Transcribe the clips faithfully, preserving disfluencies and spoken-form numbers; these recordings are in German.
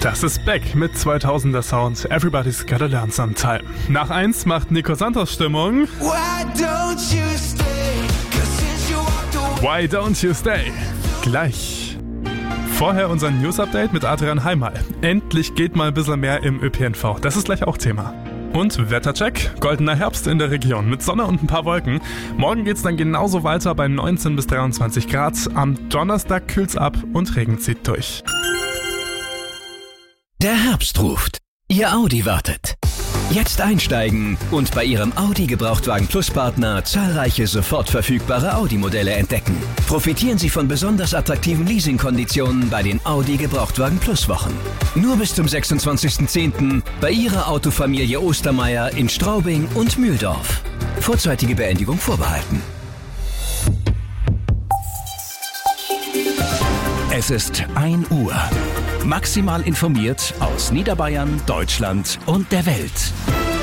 Das ist Beck mit zweitausender Sound. Everybody's gotta learn sometime. Nach eins macht Nico Santos Stimmung. Why don't you stay? 'Cause since you walked away. Why don't you stay? Gleich. Vorher unser News-Update mit Adrian Heimal. Endlich geht mal ein bisschen mehr im Ö P N V. Das ist gleich auch Thema. Und Wettercheck. Goldener Herbst in der Region mit Sonne und ein paar Wolken. Morgen geht's dann genauso weiter bei neunzehn bis dreiundzwanzig Grad. Am Donnerstag kühlt's ab und Regen zieht durch. Der Herbst ruft. Ihr Audi wartet. Jetzt einsteigen und bei Ihrem Audi Gebrauchtwagen Plus Partner zahlreiche sofort verfügbare Audi-Modelle entdecken. Profitieren Sie von besonders attraktiven Leasingkonditionen bei den Audi Gebrauchtwagen Plus Wochen. Nur bis zum sechsundzwanzigsten zehnten bei Ihrer Autofamilie Ostermeier in Straubing und Mühldorf. Vorzeitige Beendigung vorbehalten. Es ist ein Uhr. Maximal informiert aus Niederbayern, Deutschland und der Welt.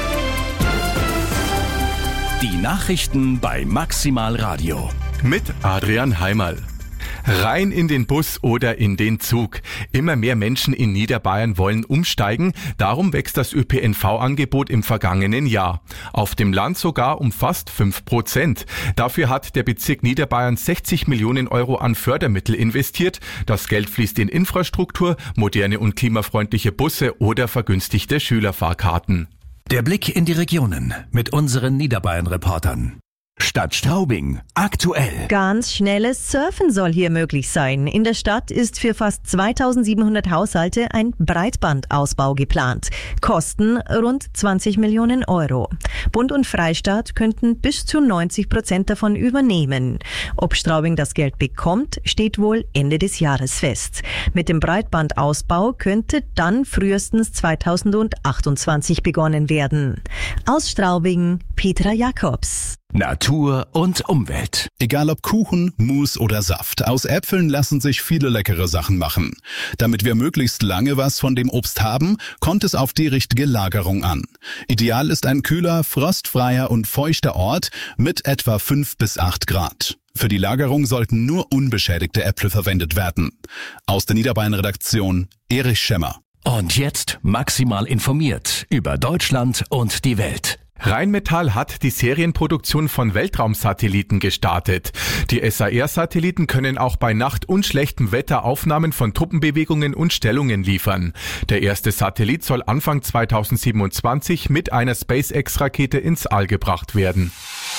Die Nachrichten bei Maximal Radio. Mit Adrian Heimal. Rein in den Bus oder in den Zug. Immer mehr Menschen in Niederbayern wollen umsteigen. Darum wächst das Ö P N V-Angebot im vergangenen Jahr. Auf dem Land sogar um fast fünf Prozent. Dafür hat der Bezirk Niederbayern sechzig Millionen Euro an Fördermittel investiert. Das Geld fließt in Infrastruktur, moderne und klimafreundliche Busse oder vergünstigte Schülerfahrkarten. Der Blick in die Regionen mit unseren Niederbayern-Reportern. Stadt Straubing. Aktuell. Ganz schnelles Surfen soll hier möglich sein. In der Stadt ist für fast zweitausendsiebenhundert Haushalte ein Breitbandausbau geplant. Kosten rund zwanzig Millionen Euro. Bund und Freistaat könnten bis zu neunzig Prozent davon übernehmen. Ob Straubing das Geld bekommt, steht wohl Ende des Jahres fest. Mit dem Breitbandausbau könnte dann frühestens zweitausendachtundzwanzig begonnen werden. Aus Straubing, Petra Jakobs. Natur und Umwelt. Egal ob Kuchen, Mousse oder Saft, aus Äpfeln lassen sich viele leckere Sachen machen. Damit wir möglichst lange was von dem Obst haben, kommt es auf die richtige Lagerung an. Ideal ist ein kühler, frostfreier und feuchter Ort mit etwa fünf bis acht Grad. Für die Lagerung sollten nur unbeschädigte Äpfel verwendet werden. Aus der Niederbayern-Redaktion Erich Schemmer. Und jetzt maximal informiert über Deutschland und die Welt. Rheinmetall hat die Serienproduktion von Weltraumsatelliten gestartet. Die S A R-Satelliten können auch bei Nacht und schlechtem Wetter Aufnahmen von Truppenbewegungen und Stellungen liefern. Der erste Satellit soll Anfang zweitausendsiebenundzwanzig mit einer SpaceX-Rakete ins All gebracht werden.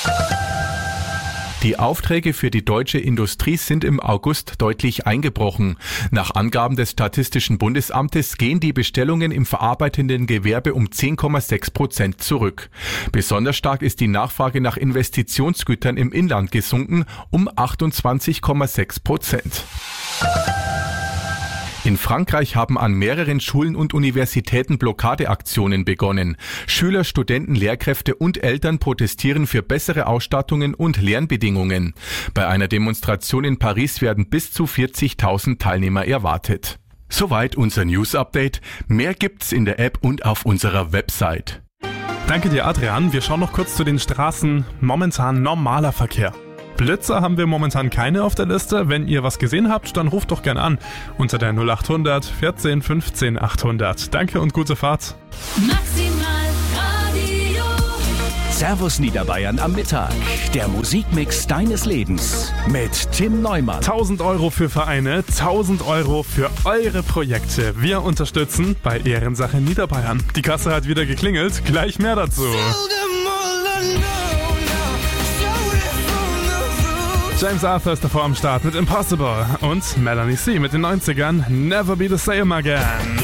Die Aufträge für die deutsche Industrie sind im August deutlich eingebrochen. Nach Angaben des Statistischen Bundesamtes gehen die Bestellungen im verarbeitenden Gewerbe um zehn Komma sechs Prozent zurück. Besonders stark ist die Nachfrage nach Investitionsgütern im Inland gesunken um achtundzwanzig Komma sechs Prozent. In Frankreich haben an mehreren Schulen und Universitäten Blockadeaktionen begonnen. Schüler, Studenten, Lehrkräfte und Eltern protestieren für bessere Ausstattungen und Lernbedingungen. Bei einer Demonstration in Paris werden bis zu vierzigtausend Teilnehmer erwartet. Soweit unser News-Update. Mehr gibt's in der App und auf unserer Website. Danke dir, Adrian. Wir schauen noch kurz zu den Straßen. Momentan normaler Verkehr. Blitzer haben wir momentan keine auf der Liste. Wenn ihr was gesehen habt, dann ruft doch gern an unter der null achthundert vierzehn fünfzehn achthundert. Danke und gute Fahrt. Maximal Radio. Servus Niederbayern am Mittag. Der Musikmix deines Lebens mit Tim Neumann. tausend Euro für Vereine, tausend Euro für eure Projekte. Wir unterstützen bei Ehrensache Niederbayern. Die Kasse hat wieder geklingelt. Gleich mehr dazu. James Arthur ist davor am Start mit Impossible und Melanie C. mit den neunzigern Never Be the Same Again.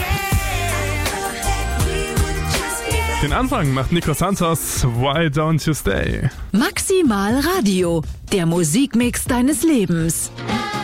Den Anfang macht Nico Santos, Why Don't You Stay? Maximal Radio, der Musikmix deines Lebens.